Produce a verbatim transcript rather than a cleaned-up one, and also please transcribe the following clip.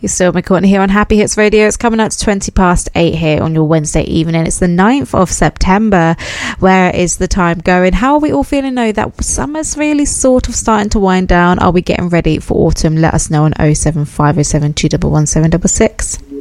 You're still McCourtney here on Happy Hits Radio. It's coming out to twenty past eight here on your Wednesday evening. It's the ninth of September. Where is the time going? How are we all feeling though that summer's really sort of starting to wind down? Are we getting ready for autumn? Let us know on oh seven five oh seven two one one seven six six.